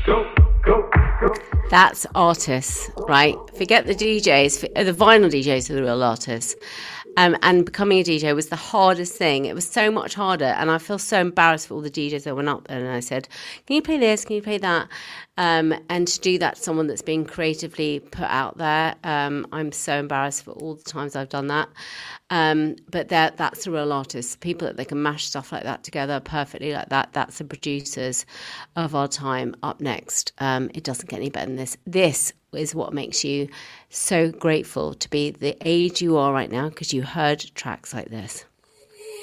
That's artists, right? Forget the DJs. The vinyl DJs are the real artists. And becoming a DJ was the hardest thing. It was so much harder. And I feel so embarrassed for all the DJs that went up there. And I said, can you play this? Can you play that? And to do that to someone that's being creatively put out there, I'm so embarrassed for all the times I've done that. But that's the real artists. People that they can mash stuff like that together perfectly like that. That's the producers of our time. Up next. It doesn't get any better than this. This is what makes you so grateful to be the age you are right now, because you heard tracks like this.